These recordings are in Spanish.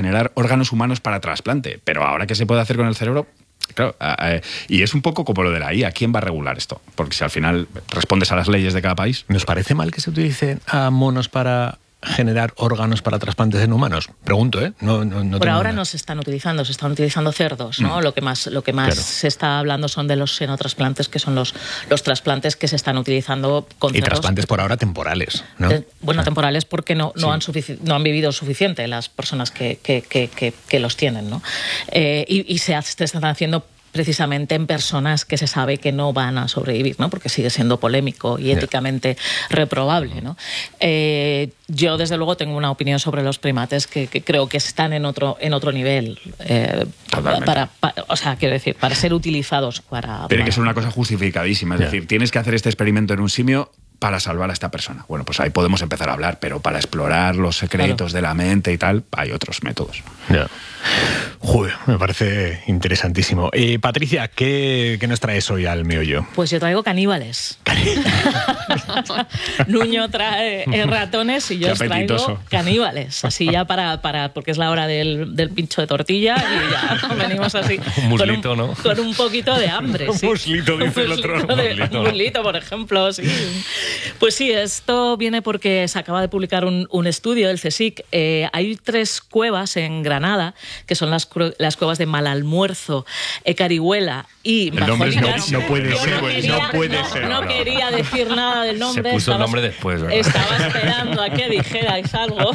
generar órganos humanos para trasplante. Pero ahora, ¿qué se puede hacer con el cerebro? Claro, y es un poco como lo de la IA. ¿Quién va a regular esto? Porque si al final respondes a las leyes de cada país... ¿Nos parece mal que se utilicen a monos para generar órganos para trasplantes en humanos? Pregunto, ¿eh? Por ahora no se están utilizando cerdos, ¿no? Lo que más claro. Se está hablando son de los xenotrasplantes, que son los trasplantes que se están utilizando con cerdos. Y trasplantes por ahora temporales, ¿no? Temporales porque no han vivido suficiente las personas que los tienen, ¿no? Y se están haciendo precisamente en personas que se sabe que no van a sobrevivir, ¿no? Porque sigue siendo polémico y éticamente reprobable, ¿no? Yo, desde luego, tengo una opinión sobre los primates que creo que están en otro nivel. Quiero decir, para ser utilizados Tiene que ser una cosa justificadísima. Es decir, tienes que hacer este experimento en un simio para salvar a esta persona. Bueno, pues ahí podemos empezar a hablar, pero para explorar los secretos de la mente y tal, hay otros métodos. Joder, me parece interesantísimo. Patricia, ¿qué nos traes hoy al meollo? Pues yo traigo caníbales. Nuño trae ratones y yo os traigo caníbales. Así ya porque es la hora del pincho de tortilla y ya venimos así. Un muslito, ¿no? Con un poquito de hambre. Un muslito, dice el otro. Un muslito, por ejemplo, sí. Pues sí, esto viene porque se acaba de publicar un estudio del CSIC. Hay 3 cuevas en Granada, que son las cuevas de Malalmuerzo, Carihuela y Majólicas. No puede ser. No quería decir nada del nombre. Se puso el nombre después, ¿verdad? Estaba esperando a que dijerais algo.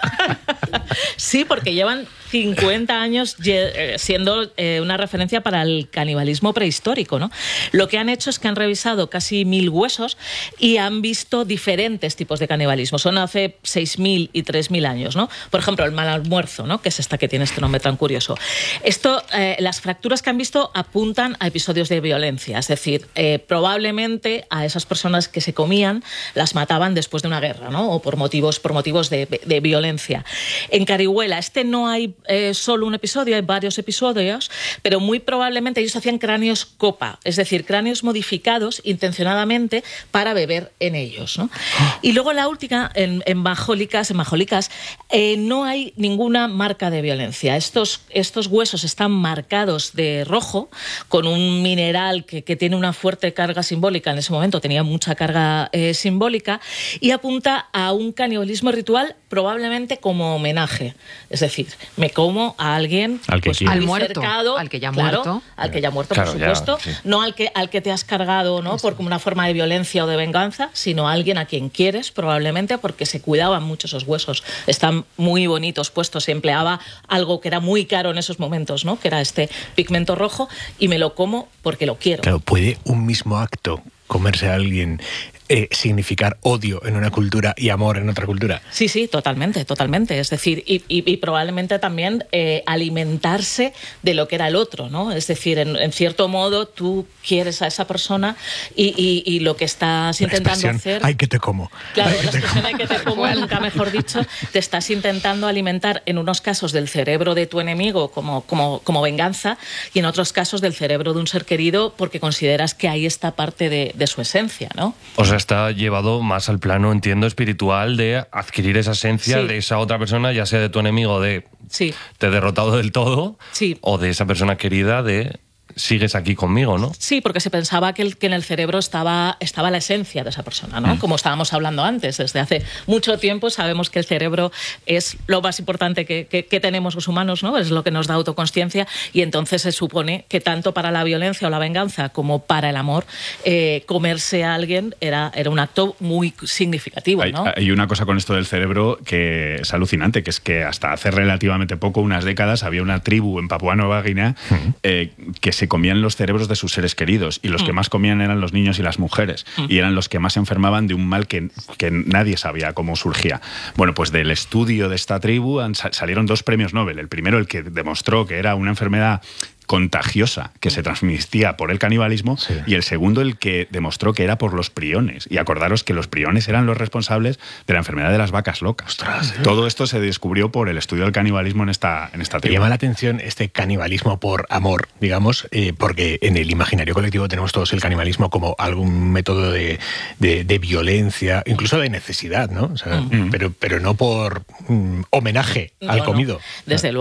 Sí, porque llevan 50 años siendo una referencia para el canibalismo prehistórico, ¿no? Lo que han hecho es que han revisado casi 1000 huesos y han visto diferentes tipos de canibalismo. Son hace 6000 y 3000 años, ¿no? Por ejemplo, el Malalmuerzo, ¿no? Que es esta que tiene este nombre tan curioso. Las fracturas que han visto apuntan a episodios de violencia, es decir, probablemente a esas personas que se comían las mataban después de una guerra, ¿no? O por motivos de violencia. En Carihuela, no hay solo un episodio, hay varios episodios, pero muy probablemente ellos hacían cráneos copa, es decir, cráneos modificados intencionadamente para beber en ellos, ¿no? Y luego la última, en Majólicas, no hay ninguna marca de violencia. Estos huesos están marcados de rojo con un mineral que tiene una fuerte carga simbólica. En ese momento tenía mucha carga simbólica y apunta a un canibalismo ritual, probablemente como homenaje. Es decir, me como a alguien al muerto, cercado, al que ya ha muerto. Al que ya ha muerto, por supuesto. Sí. No al que te has cargado, ¿no? Por una forma de violencia o de venganza, sino a alguien a quien quieres, probablemente porque se cuidaban mucho esos huesos. Están muy bonitos puestos. Se empleaba algo que era muy caro en esos momentos, ¿no? Que era este pigmento rojo, y me lo como porque lo quiero. Claro, ¿puede un mismo acto comerse a alguien significar odio en una cultura y amor en otra cultura? Sí, totalmente. Es decir, y probablemente también alimentarse de lo que era el otro, ¿no? Es decir, en cierto modo tú quieres a esa persona y lo que estás intentando hacer... ¡Ay, que te como! Claro, la expresión ¡ay, que te como! Nunca mejor dicho, te estás intentando alimentar, en unos casos, del cerebro de tu enemigo como venganza, y en otros casos del cerebro de un ser querido porque consideras que ahí está parte de su esencia, ¿no? O sea, está llevado más al plano, entiendo, espiritual, de adquirir esa esencia de esa otra persona, ya sea de tu enemigo, de te he derrotado del todo, o de esa persona querida, de sigues aquí conmigo, ¿no? Sí, porque se pensaba que en el cerebro estaba la esencia de esa persona, ¿no? Como estábamos hablando antes, desde hace mucho tiempo sabemos que el cerebro es lo más importante que tenemos los humanos, ¿no? Es lo que nos da autoconsciencia, y entonces se supone que tanto para la violencia o la venganza como para el amor, comerse a alguien era un acto muy significativo, ¿no? Hay una cosa con esto del cerebro que es alucinante, que es que hasta hace relativamente poco, unas décadas, había una tribu en Papúa Nueva Guinea que se comían los cerebros de sus seres queridos, y los que más comían eran los niños y las mujeres, y eran los que más se enfermaban de un mal que nadie sabía cómo surgía. Bueno, pues del estudio de esta tribu salieron 2 premios Nobel. El primero, el que demostró que era una enfermedad contagiosa que se transmitía por el canibalismo, y el segundo, el que demostró que era por los priones. Y acordaros que los priones eran los responsables de la enfermedad de las vacas locas. ¡Ostras! Todo esto se descubrió por el estudio del canibalismo en esta tribu. Me llama la atención este canibalismo por amor, digamos, porque en el imaginario colectivo tenemos todos el canibalismo como algún método de violencia, incluso de necesidad, ¿no? O sea, pero no por homenaje al comido. Desde luego.